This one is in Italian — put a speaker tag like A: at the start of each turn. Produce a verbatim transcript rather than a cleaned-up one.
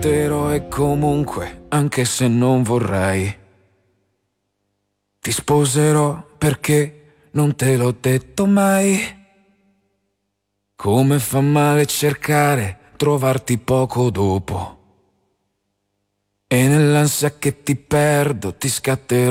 A: scatterò e comunque, anche se non vorrei, ti sposerò perché non te l'ho detto mai. Come fa male cercare, trovarti poco dopo. E nell'ansia che ti perdo ti scatterò